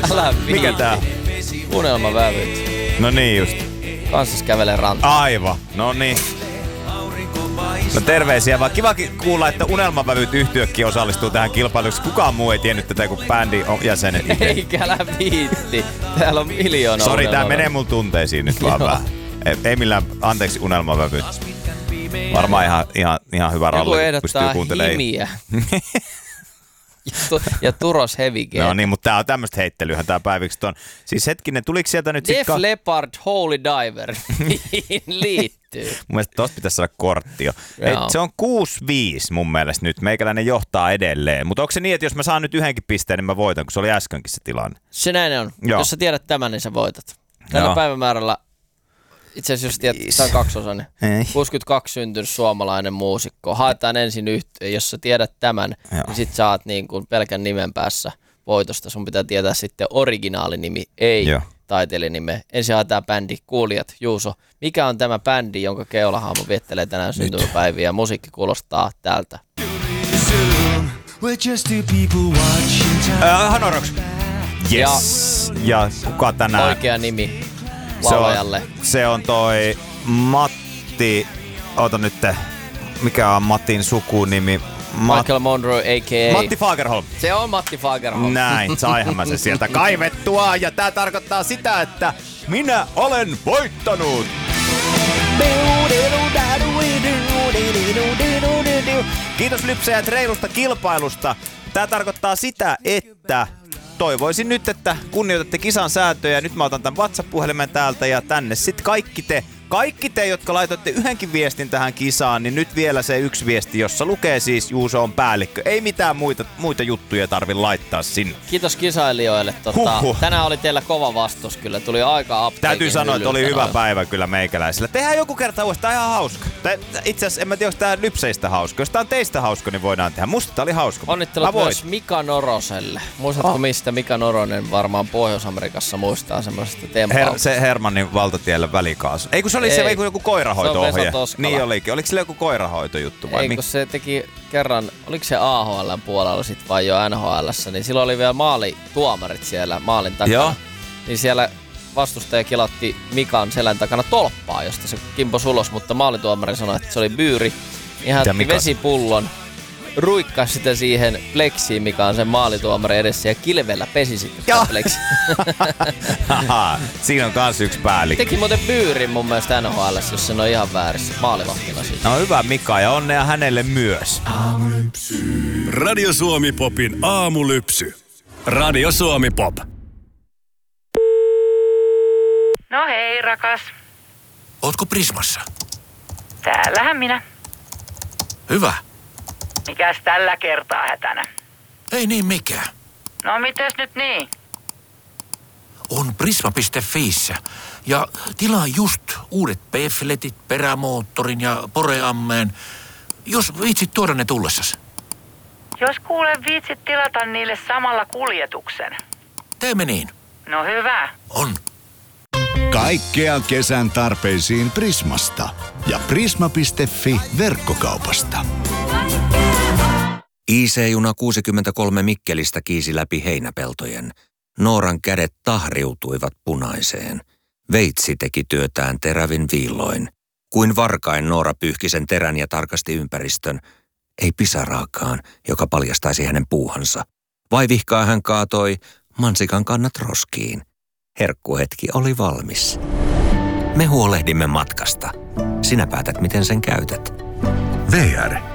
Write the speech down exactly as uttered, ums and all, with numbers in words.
Älä Mikä tää? Unelmavävyt. No niin just. Kanssas kävelee rantaan. Aivan. No niin. No terveisiä vaan. Kiva kuulla, että Unelmavävyt yhtyökin osallistuu tähän kilpailuksi. Kukaan muu ei tiennyt tätä kuin bändin jäsenet itse. Eikä älä viitti. Täällä on miljoona Sori, tää menee mun tunteisiin nyt vaan vähän. Ei, ei millään, anteeksi Unelmavävyt. Varmaan ihan, ihan, ihan hyvä ralli. Joku ehdottaa himiä. ja, tu- ja Turos Heavy Game. No niin, mutta tää on tämmöstä heittelyhän tää päiviksi ton. Siis hetkinen, tuliko sieltä nyt sit... Def ka- Leppard Holy Diver. Mihin liittyy? Mun mielestä tosta pitäisi saada kortti jo. Et se on kuusi viisi mun mielestä nyt. Meikäläinen johtaa edelleen. Mutta onko se niin, että jos mä saan nyt yhdenkin pisteen, niin mä voitan, kun se oli äskenkin se tilanne? Se näin on. Joo. Jos sä tiedät tämän, niin sä voitat. Tällä Joo. päivämäärällä, itse asiassa jos tiedät, tämä on kaksosainen. kuusikymmentäkaksi syntynyt suomalainen muusikko. Haetaan ensin yhteen. Jos sä tiedät tämän, Joo. niin sit saat niin kuin pelkän nimen päässä voitosta. Sun pitää tietää sitten originaalinimi, ei Joo. taiteilijanime. Ensin haetaan bändi. Kuulijat, Juuso, mikä on tämä bändi, jonka keulahahmo viettelee tänään syntymäpäiviä? Musiikki kuulostaa täältä. Uh, Hanoroks. Yes. Ja, ja kuka tänään? Oikea nimi laulajalle. Se on, se on toi Matti, oota nyt, mikä on Matin sukunimi? Mat- Michael Monroe, a k a. Matti Fagerholm. Se on Matti Fagerholm. Näin, saihan mä se sieltä kaivettua. Ja tää tarkoittaa sitä, että minä olen voittanut. Kiitos lypsäjät reilusta kilpailusta. Tää tarkoittaa sitä, että toivoisin nyt, että kunnioitatte kisan sääntöjä. Nyt mä otan tämän WhatsApp-puhelimen täältä ja tänne sit kaikki te, kaikki te, jotka laitoitte yhdenkin viestin tähän kisaan, niin nyt vielä se yksi viesti, jossa lukee siis Juuso on päällikkö. Ei mitään muita, muita juttuja tarvi laittaa sinne. Kiitos kisailijoille. Tota, tänään oli teillä kova vastus kyllä. Tuli aika apteekin. Täytyy sanoa, että oli hyvä noin. Päivä kyllä meikäläisillä. Tehdään joku kerta uudestaan ihan hauska. Itse asiassa en mä tiedä, onko tää lypseistä hauska. Jos tää on teistä hauska, niin voidaan tehdä. Musta tää oli hauska. Onnittelut myös Mika Noroselle. Muistatko oh. mistä Mika Noronen varmaan Pohjois-Amerikassa muistaa semmoisesta tempauksesta? Her- se Hermannin valtatiellä välikaasu. Ei kun se oli Ei. se ei, joku koirahoito-ohje. Niin olikin. Oliko sillä joku koirahoitojuttu vai? Ei kun se teki kerran, oliko se A H L:n puolella sit vai jo N H L:ssä, niin silloin oli vielä maalituomarit siellä maalin takana. Joo. Niin siellä vastustaja kilatti Mikan selän takana tolppaa, josta se kimposi ulos, mutta maalituomari sanoi, että se oli byyri. Ihan vesipullon, ruikkasi sitä siihen pleksiin, mikä on sen maalituomarin edessä, ja kilvellä pesi sitten pleksiin. Siinä on kans yksi päällikkö. Teki muuten byyrin mun mielestä N H L:ssä, jos sen on ihan väärässä. Maalivahtina siis. No hyvä Mika, ja onnea hänelle myös. Aamulypsy. Radio Suomi Popin aamulypsy. Radio Suomi Pop. No hei, rakas. Ootko Prismassa? Täällähän minä. Hyvä. Mikäs tällä kertaa hätänä? Ei niin mikään. No mites nyt niin? On prisma piste fiissä ja tilaa just uudet P-fletit, perämoottorin ja poreammeen, jos viitsit tuoda ne tullessas. Jos kuulen viitsit tilata niille samalla kuljetuksen. Teemme niin. No hyvä. On. Kaikkea kesän tarpeisiin Prismasta ja prisma piste fi verkkokaupasta. I C-juna kuusikymmentäkolme Mikkelistä kiisi läpi heinäpeltojen. Nooran kädet tahriutuivat punaiseen. Veitsi teki työtään terävin viilloin. Kuin varkain Noora pyyhki sen terän ja tarkasti ympäristön. Ei pisaraakaan, joka paljastaisi hänen puuhansa. Vaivihkaa hän kaatoi mansikan kannat roskiin. Herkkuhetki oli valmis. Me huolehdimme matkasta. Sinä päätät, miten sen käytät. V R.